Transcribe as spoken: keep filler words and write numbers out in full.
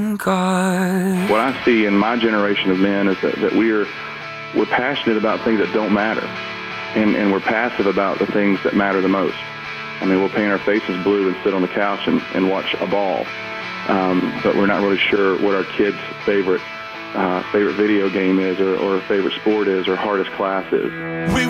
God. What I see in my generation of men is that, that we're we're passionate about things that don't matter, and, and we're passive about the things that matter the most. I mean, we'll paint our faces blue and sit on the couch and, and watch a ball, um, but we're not really sure what our kids' favorite uh, favorite video game is, or, or favorite sport is, or hardest class is. We